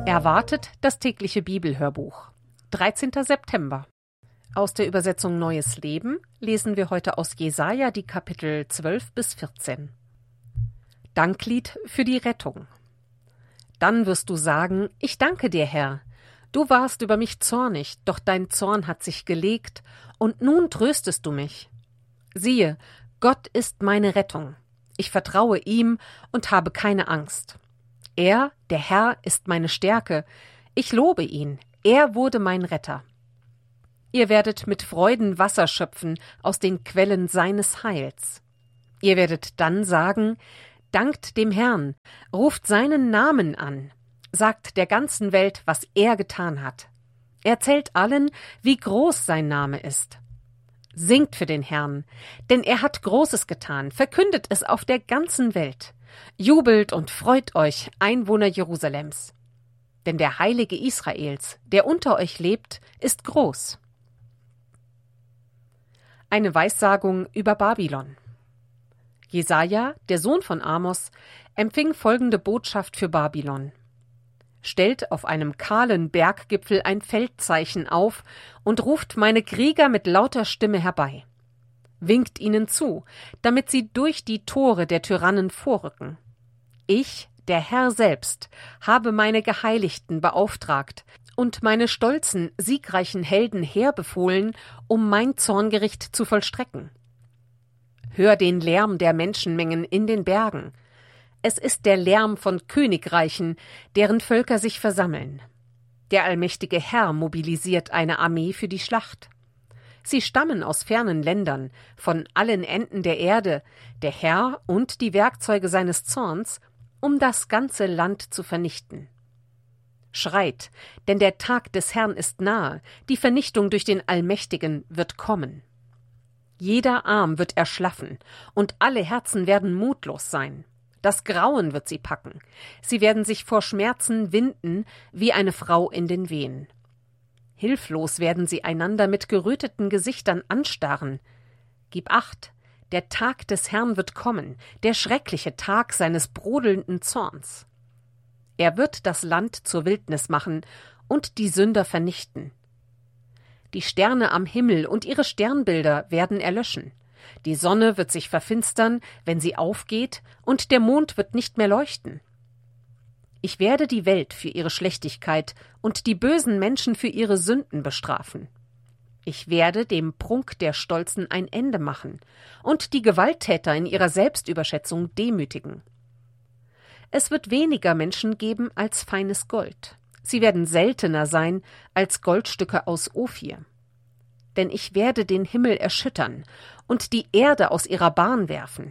Erwartet das tägliche Bibelhörbuch. 13. September. Aus der Übersetzung Neues Leben lesen wir heute aus Jesaja die Kapitel 12 bis 14. Danklied für die Rettung. Dann wirst du sagen: Ich danke dir, Herr. Du warst über mich zornig, doch dein Zorn hat sich gelegt, und nun tröstest du mich. Siehe, Gott ist meine Rettung. Ich vertraue ihm und habe keine Angst. Er, der Herr, ist meine Stärke. Ich lobe ihn. Er wurde mein Retter. Ihr werdet mit Freuden Wasser schöpfen aus den Quellen seines Heils. Ihr werdet dann sagen: Dankt dem Herrn, ruft seinen Namen an, sagt der ganzen Welt, was er getan hat. Erzählt allen, wie groß sein Name ist. Singt für den Herrn, denn er hat Großes getan, verkündet es auf der ganzen Welt. Jubelt und freut euch, Einwohner Jerusalems. Denn der Heilige Israels, der unter euch lebt, ist groß. Eine Weissagung über Babylon. Jesaja, der Sohn von Amos, empfing folgende Botschaft für Babylon: Stellt auf einem kahlen Berggipfel ein Feldzeichen auf und ruft meine Krieger mit lauter Stimme herbei. Winkt ihnen zu, damit sie durch die Tore der Tyrannen vorrücken. Ich, der Herr selbst, habe meine Geheiligten beauftragt und meine stolzen, siegreichen Helden herbefohlen, um mein Zorngericht zu vollstrecken. Hör den Lärm der Menschenmengen in den Bergen. Es ist der Lärm von Königreichen, deren Völker sich versammeln. Der allmächtige Herr mobilisiert eine Armee für die Schlacht. Sie stammen aus fernen Ländern, von allen Enden der Erde, der Herr und die Werkzeuge seines Zorns, um das ganze Land zu vernichten. Schreit, denn der Tag des Herrn ist nahe, die Vernichtung durch den Allmächtigen wird kommen. Jeder Arm wird erschlaffen, und alle Herzen werden mutlos sein. Das Grauen wird sie packen. Sie werden sich vor Schmerzen winden, wie eine Frau in den Wehen. Hilflos werden sie einander mit geröteten Gesichtern anstarren. Gib acht, der Tag des Herrn wird kommen, der schreckliche Tag seines brodelnden Zorns. Er wird das Land zur Wildnis machen und die Sünder vernichten. Die Sterne am Himmel und ihre Sternbilder werden erlöschen. Die Sonne wird sich verfinstern, wenn sie aufgeht, und der Mond wird nicht mehr leuchten. Ich werde die Welt für ihre Schlechtigkeit und die bösen Menschen für ihre Sünden bestrafen. Ich werde dem Prunk der Stolzen ein Ende machen und die Gewalttäter in ihrer Selbstüberschätzung demütigen. Es wird weniger Menschen geben als feines Gold. Sie werden seltener sein als Goldstücke aus Ophir. Denn ich werde den Himmel erschüttern und die Erde aus ihrer Bahn werfen.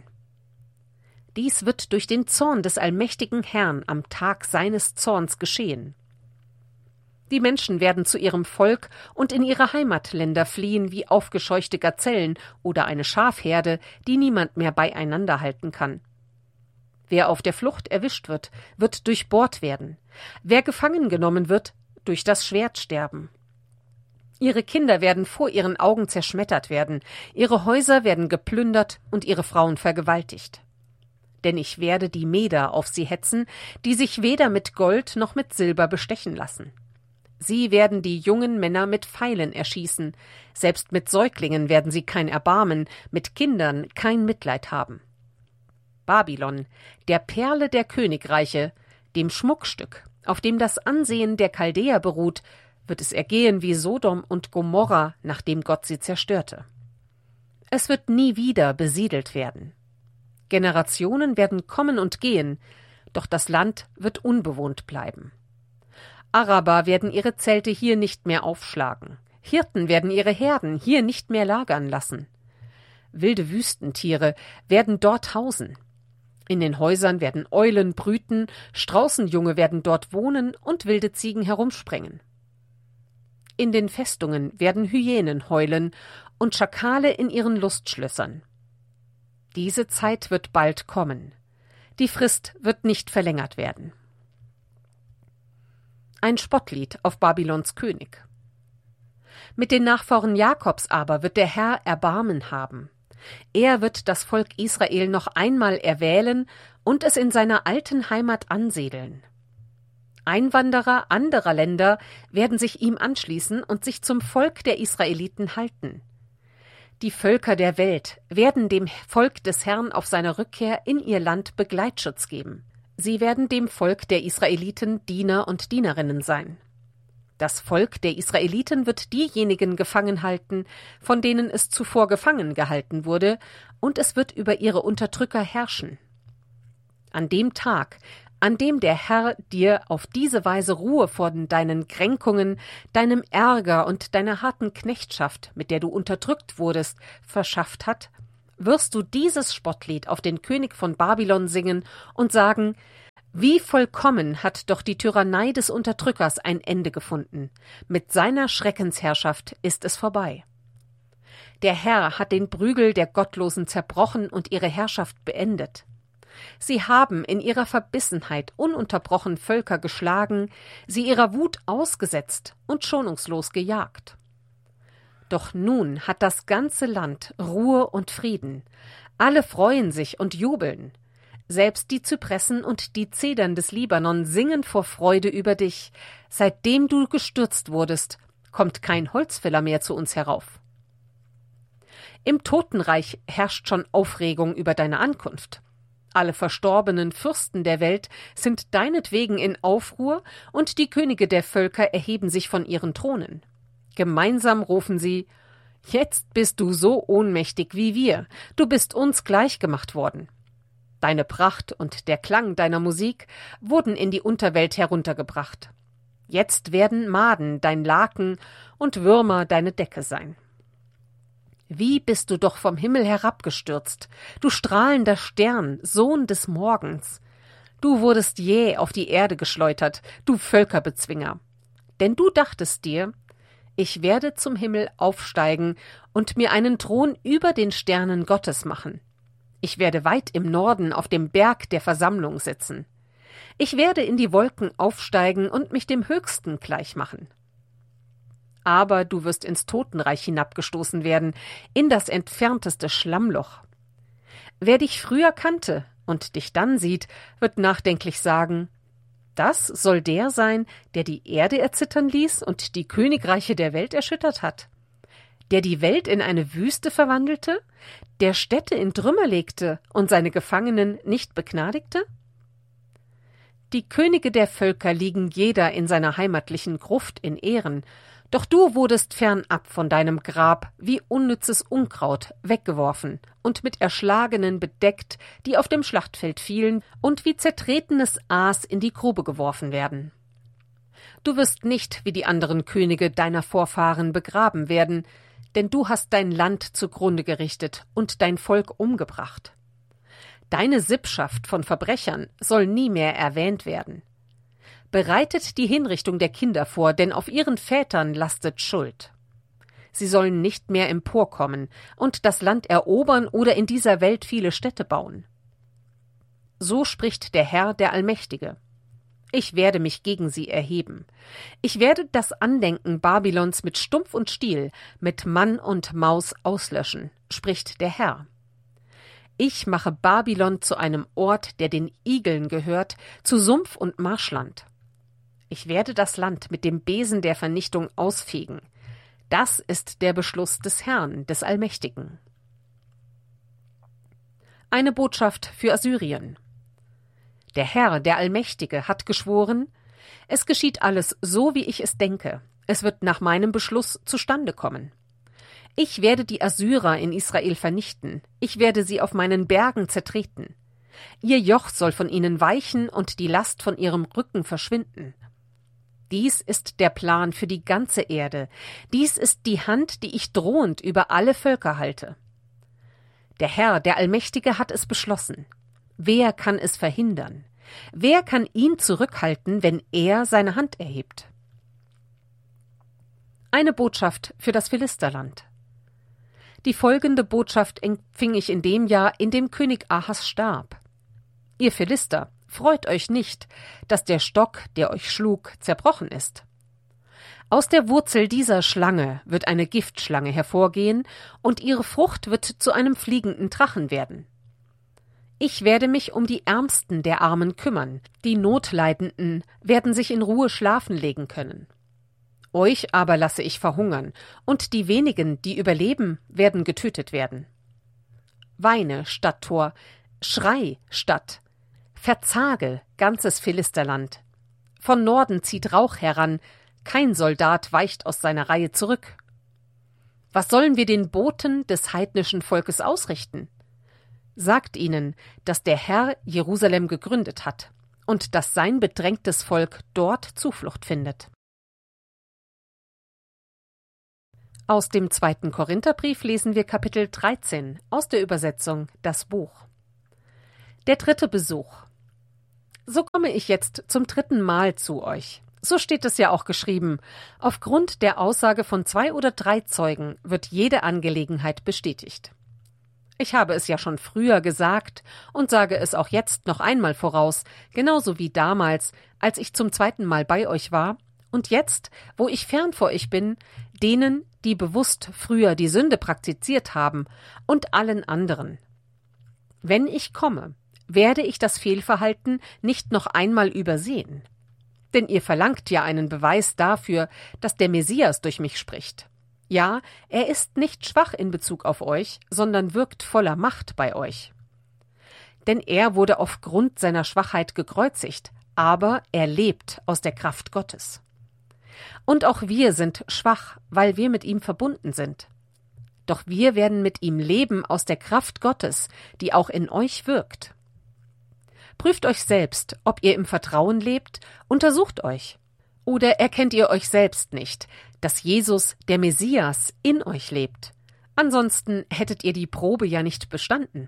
Dies wird durch den Zorn des allmächtigen Herrn am Tag seines Zorns geschehen. Die Menschen werden zu ihrem Volk und in ihre Heimatländer fliehen wie aufgescheuchte Gazellen oder eine Schafherde, die niemand mehr beieinander halten kann. Wer auf der Flucht erwischt wird, wird durchbohrt werden. Wer gefangen genommen wird, durch das Schwert sterben. Ihre Kinder werden vor ihren Augen zerschmettert werden, ihre Häuser werden geplündert und ihre Frauen vergewaltigt. Denn ich werde die Meder auf sie hetzen, die sich weder mit Gold noch mit Silber bestechen lassen. Sie werden die jungen Männer mit Pfeilen erschießen, selbst mit Säuglingen werden sie kein Erbarmen, mit Kindern kein Mitleid haben. Babylon, der Perle der Königreiche, dem Schmuckstück, auf dem das Ansehen der Chaldäer beruht, wird es ergehen wie Sodom und Gomorra, nachdem Gott sie zerstörte. Es wird nie wieder besiedelt werden. Generationen werden kommen und gehen, doch das Land wird unbewohnt bleiben. Araber werden ihre Zelte hier nicht mehr aufschlagen. Hirten werden ihre Herden hier nicht mehr lagern lassen. Wilde Wüstentiere werden dort hausen. In den Häusern werden Eulen brüten, Straußenjunge werden dort wohnen und wilde Ziegen herumspringen. In den Festungen werden Hyänen heulen und Schakale in ihren Lustschlössern. Diese Zeit wird bald kommen. Die Frist wird nicht verlängert werden. Ein Spottlied auf Babylons König. Mit den Nachfahren Jakobs aber wird der Herr Erbarmen haben. Er wird das Volk Israel noch einmal erwählen und es in seiner alten Heimat ansiedeln. Einwanderer anderer Länder werden sich ihm anschließen und sich zum Volk der Israeliten halten. Die Völker der Welt werden dem Volk des Herrn auf seiner Rückkehr in ihr Land Begleitschutz geben. Sie werden dem Volk der Israeliten Diener und Dienerinnen sein. Das Volk der Israeliten wird diejenigen gefangen halten, von denen es zuvor gefangen gehalten wurde, und es wird über ihre Unterdrücker herrschen. An dem Tag, an dem der Herr dir auf diese Weise Ruhe von deinen Kränkungen, deinem Ärger und deiner harten Knechtschaft, mit der du unterdrückt wurdest, verschafft hat, wirst du dieses Spottlied auf den König von Babylon singen und sagen: Wie vollkommen hat doch die Tyrannei des Unterdrückers ein Ende gefunden. Mit seiner Schreckensherrschaft ist es vorbei. Der Herr hat den Prügel der Gottlosen zerbrochen und ihre Herrschaft beendet. Sie haben in ihrer Verbissenheit ununterbrochen Völker geschlagen, sie ihrer Wut ausgesetzt und schonungslos gejagt. Doch nun hat das ganze Land Ruhe und Frieden. Alle freuen sich und jubeln. Selbst die Zypressen und die Zedern des Libanon singen vor Freude über dich. Seitdem du gestürzt wurdest, kommt kein Holzfäller mehr zu uns herauf. Im Totenreich herrscht schon Aufregung über deine Ankunft. Alle verstorbenen Fürsten der Welt sind deinetwegen in Aufruhr, und die Könige der Völker erheben sich von ihren Thronen. Gemeinsam rufen sie: Jetzt bist du so ohnmächtig wie wir, du bist uns gleichgemacht worden. Deine Pracht und der Klang deiner Musik wurden in die Unterwelt heruntergebracht. Jetzt werden Maden dein Laken und Würmer deine Decke sein. Wie bist du doch vom Himmel herabgestürzt, du strahlender Stern, Sohn des Morgens! Du wurdest jäh auf die Erde geschleudert, du Völkerbezwinger. Denn du dachtest dir: Ich werde zum Himmel aufsteigen und mir einen Thron über den Sternen Gottes machen. Ich werde weit im Norden auf dem Berg der Versammlung sitzen. Ich werde in die Wolken aufsteigen und mich dem Höchsten gleich machen. Aber du wirst ins Totenreich hinabgestoßen werden, in das entfernteste Schlammloch. Wer dich früher kannte und dich dann sieht, wird nachdenklich sagen: Das soll der sein, der die Erde erzittern ließ und die Königreiche der Welt erschüttert hat, der die Welt in eine Wüste verwandelte, der Städte in Trümmer legte und seine Gefangenen nicht begnadigte? Die Könige der Völker liegen jeder in seiner heimatlichen Gruft in Ehren, doch du wurdest fernab von deinem Grab wie unnützes Unkraut weggeworfen und mit Erschlagenen bedeckt, die auf dem Schlachtfeld fielen und wie zertretenes Aas in die Grube geworfen werden. Du wirst nicht wie die anderen Könige deiner Vorfahren begraben werden, denn du hast dein Land zugrunde gerichtet und dein Volk umgebracht. Deine Sippschaft von Verbrechern soll nie mehr erwähnt werden. Bereitet die Hinrichtung der Kinder vor, denn auf ihren Vätern lastet Schuld. Sie sollen nicht mehr emporkommen und das Land erobern oder in dieser Welt viele Städte bauen. So spricht der Herr, der Allmächtige. Ich werde mich gegen sie erheben. Ich werde das Andenken Babylons mit Stumpf und Stiel, mit Mann und Maus auslöschen, spricht der Herr. Ich mache Babylon zu einem Ort, der den Igeln gehört, zu Sumpf und Marschland. Ich werde das Land mit dem Besen der Vernichtung ausfegen. Das ist der Beschluss des Herrn, des Allmächtigen. Eine Botschaft für Assyrien. Der Herr, der Allmächtige, hat geschworen: Es geschieht alles so, wie ich es denke. Es wird nach meinem Beschluss zustande kommen. Ich werde die Assyrer in Israel vernichten. Ich werde sie auf meinen Bergen zertreten. Ihr Joch soll von ihnen weichen und die Last von ihrem Rücken verschwinden. Dies ist der Plan für die ganze Erde. Dies ist die Hand, die ich drohend über alle Völker halte. Der Herr, der Allmächtige, hat es beschlossen. Wer kann es verhindern? Wer kann ihn zurückhalten, wenn er seine Hand erhebt? Eine Botschaft für das Philisterland. Die folgende Botschaft empfing ich in dem Jahr, in dem König Ahas starb. Ihr Philister, freut euch nicht, dass der Stock, der euch schlug, zerbrochen ist. Aus der Wurzel dieser Schlange wird eine Giftschlange hervorgehen, und ihre Frucht wird zu einem fliegenden Drachen werden. Ich werde mich um die Ärmsten der Armen kümmern, die Notleidenden werden sich in Ruhe schlafen legen können. Euch aber lasse ich verhungern, und die wenigen, die überleben, werden getötet werden. Weine, Stadttor, Schrei, Stadt, verzage, ganzes Philisterland. Von Norden zieht Rauch heran, kein Soldat weicht aus seiner Reihe zurück. Was sollen wir den Boten des heidnischen Volkes ausrichten? Sagt ihnen, dass der Herr Jerusalem gegründet hat und dass sein bedrängtes Volk dort Zuflucht findet. Aus dem 2. Korintherbrief lesen wir Kapitel 13 aus der Übersetzung Das Buch. Der 3. Besuch. So komme ich jetzt zum 3. Mal zu euch. So steht es ja auch geschrieben. Aufgrund der Aussage von 2 oder 3 Zeugen wird jede Angelegenheit bestätigt. Ich habe es ja schon früher gesagt und sage es auch jetzt noch einmal voraus, genauso wie damals, als ich zum 2. Mal bei euch war, und jetzt, wo ich fern vor euch bin, denen, die bewusst früher die Sünde praktiziert haben, und allen anderen. Wenn ich komme, werde ich das Fehlverhalten nicht noch einmal übersehen. Denn ihr verlangt ja einen Beweis dafür, dass der Messias durch mich spricht. Ja, er ist nicht schwach in Bezug auf euch, sondern wirkt voller Macht bei euch. Denn er wurde aufgrund seiner Schwachheit gekreuzigt, aber er lebt aus der Kraft Gottes. Und auch wir sind schwach, weil wir mit ihm verbunden sind. Doch wir werden mit ihm leben aus der Kraft Gottes, die auch in euch wirkt. Prüft euch selbst, ob ihr im Vertrauen lebt, untersucht euch. Oder erkennt ihr euch selbst nicht, dass Jesus, der Messias, in euch lebt? Ansonsten hättet ihr die Probe ja nicht bestanden.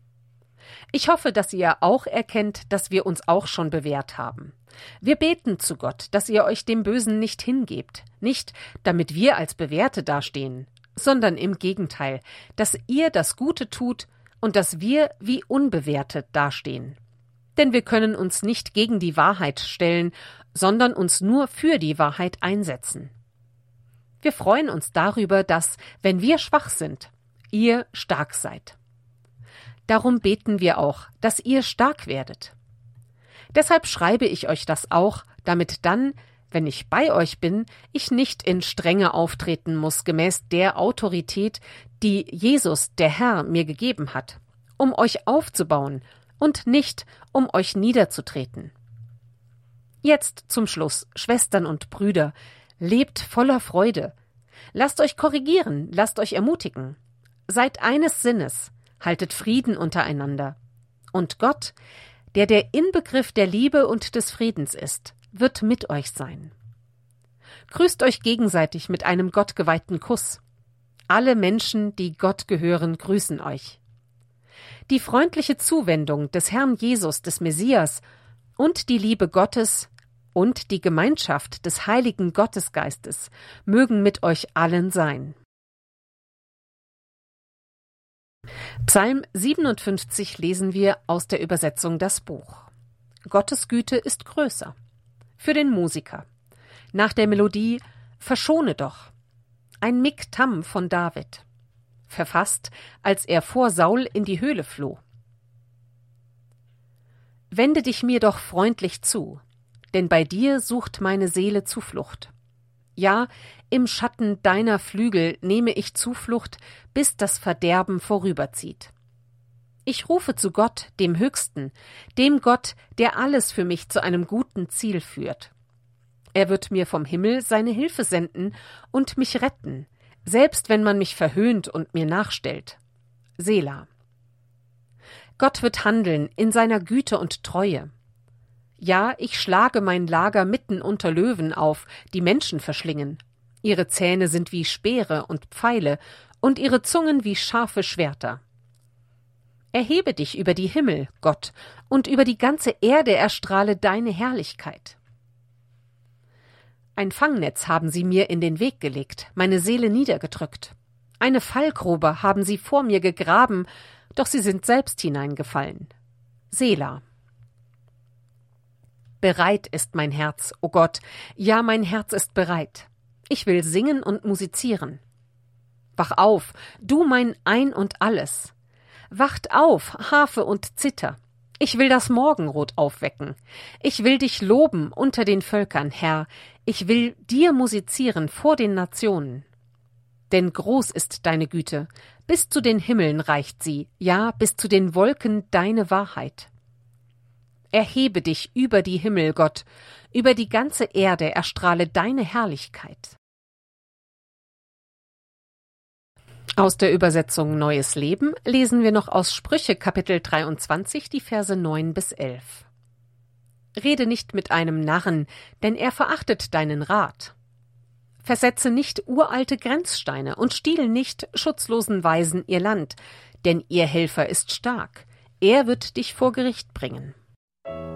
Ich hoffe, dass ihr auch erkennt, dass wir uns auch schon bewährt haben. Wir beten zu Gott, dass ihr euch dem Bösen nicht hingebt, nicht damit wir als Bewährte dastehen, sondern im Gegenteil, dass ihr das Gute tut und dass wir wie Unbewährte dastehen. Denn wir können uns nicht gegen die Wahrheit stellen, sondern uns nur für die Wahrheit einsetzen. Wir freuen uns darüber, dass, wenn wir schwach sind, ihr stark seid. Darum beten wir auch, dass ihr stark werdet. Deshalb schreibe ich euch das auch, damit dann, wenn ich bei euch bin, ich nicht in Strenge auftreten muss, gemäß der Autorität, die Jesus, der Herr, mir gegeben hat, um euch aufzubauen und nicht, um euch niederzutreten. Jetzt zum Schluss, Schwestern und Brüder, lebt voller Freude. Lasst euch korrigieren, lasst euch ermutigen. Seid eines Sinnes, haltet Frieden untereinander. Und Gott, der Inbegriff der Liebe und des Friedens ist, wird mit euch sein. Grüßt euch gegenseitig mit einem gottgeweihten Kuss. Alle Menschen, die Gott gehören, grüßen euch. Die freundliche Zuwendung des Herrn Jesus, des Messias, und die Liebe Gottes und die Gemeinschaft des heiligen Gottesgeistes mögen mit euch allen sein. Psalm 57 lesen wir aus der Übersetzung Das Buch. Gottes Güte ist größer. Für den Musiker. Nach der Melodie Verschone doch. Ein Miktam von David. Verfasst, als er vor Saul in die Höhle floh. Wende dich mir doch freundlich zu, denn bei dir sucht meine Seele Zuflucht. Ja, im Schatten deiner Flügel nehme ich Zuflucht, bis das Verderben vorüberzieht. Ich rufe zu Gott, dem Höchsten, dem Gott, der alles für mich zu einem guten Ziel führt. Er wird mir vom Himmel seine Hilfe senden und mich retten, selbst wenn man mich verhöhnt und mir nachstellt. Selah. Gott wird handeln in seiner Güte und Treue. Ja, ich schlage mein Lager mitten unter Löwen auf, die Menschen verschlingen. Ihre Zähne sind wie Speere und Pfeile und ihre Zungen wie scharfe Schwerter. Erhebe dich über die Himmel, Gott, und über die ganze Erde erstrahle deine Herrlichkeit. Ein Fangnetz haben sie mir in den Weg gelegt, meine Seele niedergedrückt. Eine Fallgrube haben sie vor mir gegraben, doch sie sind selbst hineingefallen. Selah. Bereit ist mein Herz, o Gott, ja, mein Herz ist bereit. Ich will singen und musizieren. Wach auf, du mein Ein und Alles. Wacht auf, Harfe und Zither. Ich will das Morgenrot aufwecken. Ich will dich loben unter den Völkern, Herr. Ich will dir musizieren vor den Nationen. Denn groß ist deine Güte, bis zu den Himmeln reicht sie, ja, bis zu den Wolken deine Wahrheit. Erhebe dich über die Himmel, Gott, über die ganze Erde erstrahle deine Herrlichkeit. Aus der Übersetzung Neues Leben lesen wir noch aus Sprüche Kapitel 23, die Verse 9 bis 11. Rede nicht mit einem Narren, denn er verachtet deinen Rat. Versetze nicht uralte Grenzsteine und stiehl nicht schutzlosen Waisen ihr Land, denn ihr Helfer ist stark. Er wird dich vor Gericht bringen.